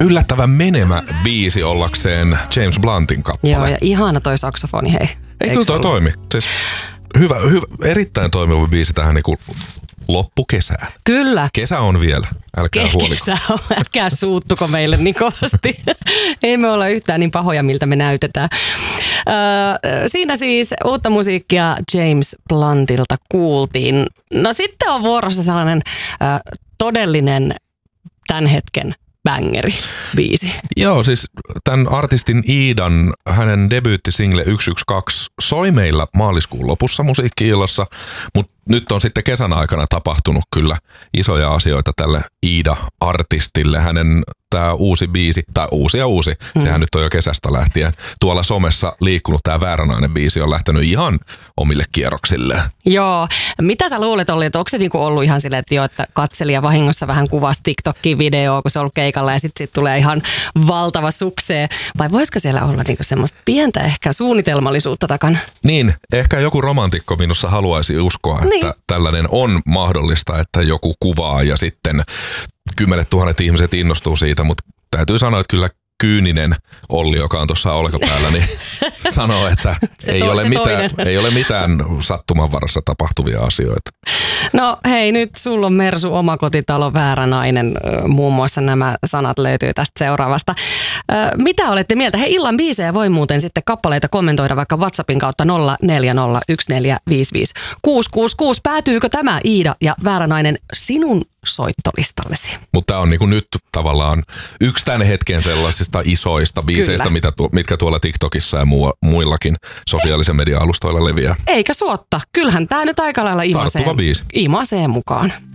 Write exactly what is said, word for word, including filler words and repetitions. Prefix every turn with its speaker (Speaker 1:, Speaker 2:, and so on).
Speaker 1: yllättävän menemä biisi ollakseen James Bluntin kappale.
Speaker 2: Joo, ja ihana toi saksofoni, hei.
Speaker 1: Ei kyllä toi toimi. Siis hyvä, hyvä, erittäin toimiva biisi tähän niinku loppukesään.
Speaker 2: Kyllä.
Speaker 1: Kesä on vielä, älkää
Speaker 2: Ke-
Speaker 1: huoliko.
Speaker 2: Kesä on, älkää suuttuko meille niin kovasti. Ei me olla yhtään niin pahoja, miltä me näytetään. Öö, siinä siis uutta musiikkia James Bluntilta kuultiin. No sitten on vuorossa sellainen ö, todellinen tämän hetken bängeri biisi.
Speaker 1: Joo, siis tämän artistin Iidan, hänen debyyttisingle yksi yksi kaksi soi meillä maaliskuun lopussa musiikki-illassa, mutta nyt on sitten kesän aikana tapahtunut kyllä isoja asioita tälle Iida-artistille. Hänen tämä uusi biisi, tai uusi ja uusi, mm. sehän nyt on jo kesästä lähtien, tuolla somessa liikkunut tämä Vääränäinen biisi on lähtenyt ihan omille kierroksille.
Speaker 2: Joo. Mitä sä luulet, Olli, että onko se niinku ollut ihan silleen, että, jo, että katselija vahingossa vähän kuvasi TikTokin videoa, kun se on ollut keikalla ja sitten sit tulee ihan valtava suksee? Vai voisiko siellä olla niinku semmoista pientä ehkä suunnitelmallisuutta takana?
Speaker 1: Niin, ehkä joku romantikko minussa haluaisi uskoa, niin. että tällainen on mahdollista, että joku kuvaa ja sitten kymmenet tuhannet ihmiset innostuu siitä, mutta täytyy sanoa, että kyllä kyyninen Olli, joka on tuossa olkapäällä, niin sanoo, että ei ole, mitään, ei ole mitään sattumanvarassa tapahtuvia asioita.
Speaker 2: No hei, nyt sulla on Mersu omakotitalo Vääränäinen. Muun muassa nämä sanat löytyy tästä seuraavasta. Mitä olette mieltä? Hei, illan biisejä voi muuten sitten kappaleita kommentoida vaikka WhatsAppin kautta nolla neljä nolla yksi neljä viisi viisi kuusi kuusi kuusi. Päätyykö tämä Iida ja Vääränäinen sinun soittolistallesi?
Speaker 1: Mutta tämä on niinku nyt tavallaan yksi tämän hetken sellaisista isoista biiseistä, mitä tu- mitkä tuolla TikTokissa ja muu- muillakin sosiaalisen media-alustoilla leviää.
Speaker 2: Eikä suotta. Kyllähän tämä nyt aika lailla imasee,
Speaker 1: biisi.
Speaker 2: imasee mukaan.